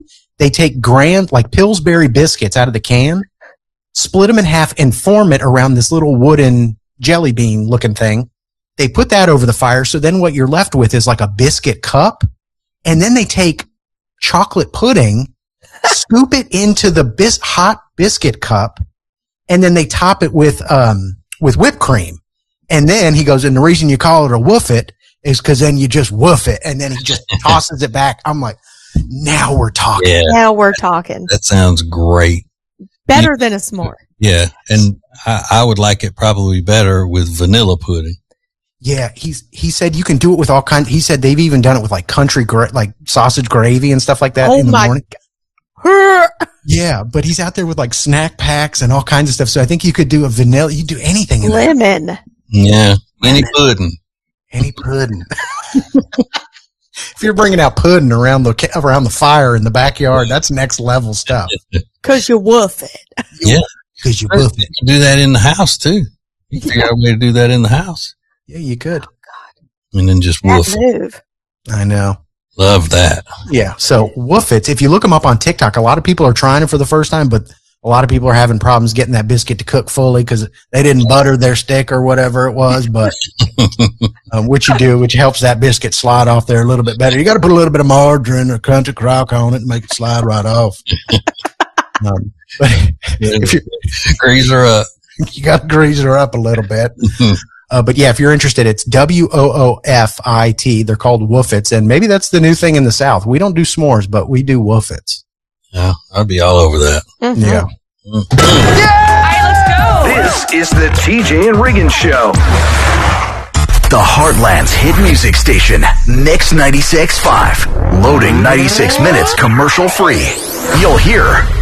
They take like Pillsbury biscuits out of the can, split them in half, and form it around this little wooden jelly bean looking thing. They put that over the fire. So then what you're left with is like a biscuit cup. And then they take chocolate pudding, scoop it into the hot biscuit cup, and then they top it with whipped cream. And then he goes, and the reason you call it a woofit is because then you just woof it. And then he just tosses it back. I'm like, now we're talking. Yeah. Now we're talking. That sounds great. Better than a s'more. Yeah. And I would like it probably better with vanilla pudding. Yeah. He said you can do it with all kinds. He said they've even done it with like like sausage gravy and stuff like that in the morning. Yeah. But he's out there with like snack packs and all kinds of stuff. So I think you could do a vanilla. You do anything. In lemon. That. Yeah. Any pudding. Any pudding. If you're bringing out pudding around the fire in the backyard, that's next level stuff. Because you woof it. Yeah. Because you woof it. You can do that in the house, too. You can figure out a way to do that in the house. Yeah, you could. Oh, God. And then just woof it. I know. Love that. Yeah. So woofits, if you look them up on TikTok, a lot of people are trying it for the first time, but a lot of people are having problems getting that biscuit to cook fully because they didn't butter their stick or whatever it was. But which helps that biscuit slide off there a little bit better. You got to put a little bit of margarine or country crock on it and make it slide right off. But if you grease her up, you got to grease her up a little bit. But yeah, if you're interested, it's WOOFIT. They're called woofits, and maybe that's the new thing in the South. We don't do s'mores, but we do woofits. Yeah, I'd be all over that. Mm-hmm. Yeah. All right, let's go. This is the TJ and Regan Show. The Heartland's hit music station, Mix 96.5. Loading 96 minutes commercial free. You'll hear